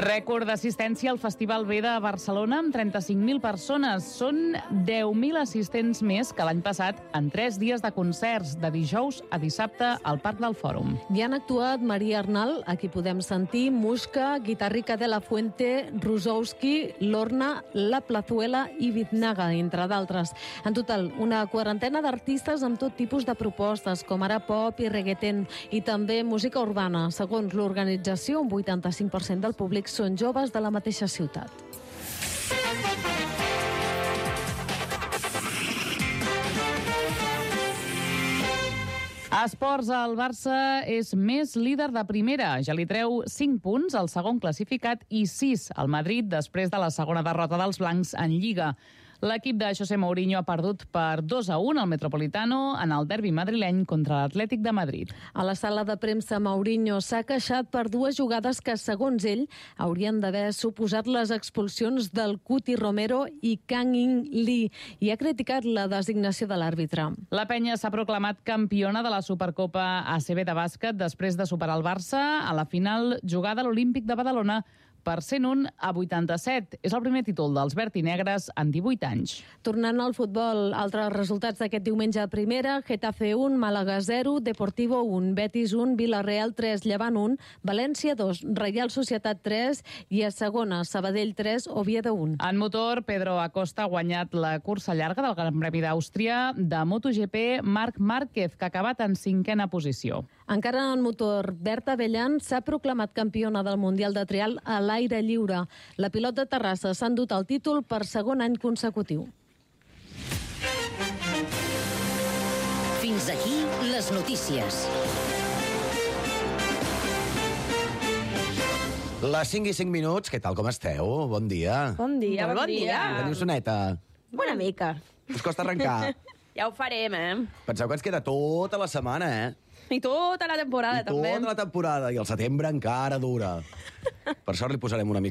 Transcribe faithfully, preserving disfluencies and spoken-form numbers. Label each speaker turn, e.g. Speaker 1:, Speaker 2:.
Speaker 1: Rècord d'assistència al Festival B de Barcelona amb trenta-cinc mil persones. Són deu mil assistents més que l'any passat en tres dies de concerts, de dijous a dissabte al Parc del Fòrum.
Speaker 2: Hi han actuat Maria Arnal, a qui podem sentir, Muixca, Guitarrica de la Fuente, Rusowski, Lorna, La Plazuela i Biznaga, entre d'altres. En total, una quarantena d'artistes amb tot tipus de propostes, com ara pop i reggaeton, i també música urbana. Segons l'organització, un vuitanta-cinc per cent del públic són joves de la mateixa ciutat.
Speaker 1: A esports, el Barça és més líder de primera. Ja li treu cinc punts al segon classificat i sis al Madrid després de la segona derrota dels blancs en Lliga. L'equip de José Mourinho ha perdut per dos a un al Metropolitano en el derbi madrileny contra l'Atlètic de Madrid.
Speaker 2: A la sala de premsa, Mourinho s'ha queixat per dues jugades que, segons ell, haurien d'haver suposat les expulsions del Cuti Romero i Kang In Lee i ha criticat la designació de l'àrbitre.
Speaker 1: La penya s'ha proclamat campiona de la Supercopa A C B de bàsquet després de superar el Barça a la final jugada a l'Olímpic de Badalona per cent un a vuitanta-set. És el primer títol dels vertinegres en divuit anys.
Speaker 2: Tornant al futbol, altres resultats d'aquest diumenge a primera: Getafe un, Màlaga zero, Deportivo un, Betis un, Villarreal tres, Llevant un, València dos, Reial Societat tres i a segona, Sabadell tres, Oviedo un.
Speaker 1: En motor, Pedro Acosta ha guanyat la cursa llarga del Gran Premi d'Àustria de MotoGP Marc Márquez, que ha acabat en cinquena posició.
Speaker 2: Encara en motor, Berta Bellan s'ha proclamat campiona del Mundial de Trial a l'aire lliure. La pilot de Terrassa s'ha endut el títol per segon any consecutiu.
Speaker 3: Fins aquí les notícies.
Speaker 4: Les cinc i cinc minuts, què tal, com esteu? Bon dia.
Speaker 5: Bon dia,
Speaker 6: Molt
Speaker 5: bon,
Speaker 6: bon
Speaker 5: dia.
Speaker 6: dia.
Speaker 4: Teniu soneta?
Speaker 5: Una mica.
Speaker 4: Us costa arrencar?
Speaker 5: Ja ho farem, eh?
Speaker 4: Penseu que ens queda tota la setmana, eh?
Speaker 5: I tota la temporada,
Speaker 4: I
Speaker 5: també.
Speaker 4: tota la temporada, i el setembre encara dura. Per sort li posarem una mica